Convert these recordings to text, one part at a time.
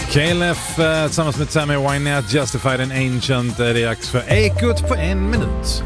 KLF tillsammans med Tammy Wynette, Justified and Ancient. Det är dags för Ekot på 1 minut.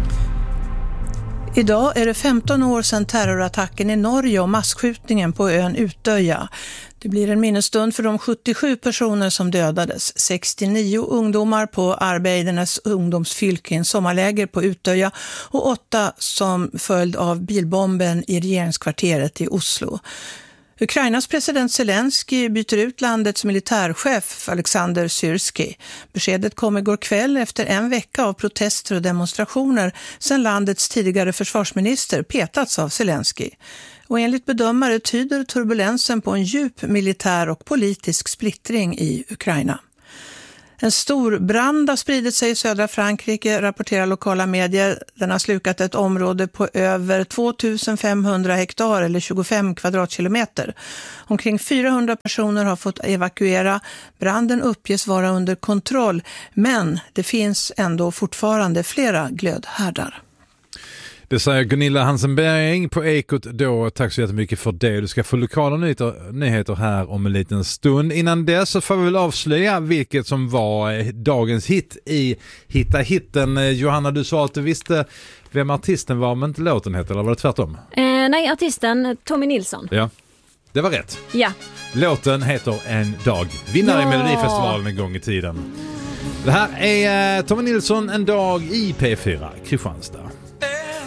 Idag är det 15 år sedan terrorattacken i Norge och masskjutningen på ön Utöja. Det blir en minnesstund för de 77 personer som dödades. 69 ungdomar på Arbeidernes ungdomsfylke, en sommarläger på Utöja, och 8 som följd av bilbomben i regeringskvarteret i Oslo. Ukrainas president Zelensky byter ut landets militärchef Alexander Syrskij. Beskedet kom igår kväll efter en vecka av protester och demonstrationer sedan landets tidigare försvarsminister petats av Zelensky. Och enligt bedömare tyder turbulensen på en djup militär och politisk splittring i Ukraina. En stor brand har spridit sig i södra Frankrike, rapporterar lokala medier. Den har slukat ett område på över 2500 hektar eller 25 kvadratkilometer. Omkring 400 personer har fått evakuera. Branden uppges vara under kontroll, men det finns ändå fortfarande flera glödhärdar. Det säger Gunilla Hansenberg på Ekot då. Tack så jättemycket för det. Du ska få lokala nyheter här om en liten stund. Innan dess så får vi väl avslöja vilket som var dagens hit i Hitta hitten. Johanna, du sa att du visste vem artisten var, men inte låten heter, eller var det tvärtom? Nej, artisten Tommy Nilsson. Ja, det var rätt. Ja. Låten heter En dag. Vinnare i Melodifestivalen en gång i tiden. Det här är Tommy Nilsson, En dag i P4 Kristianstad.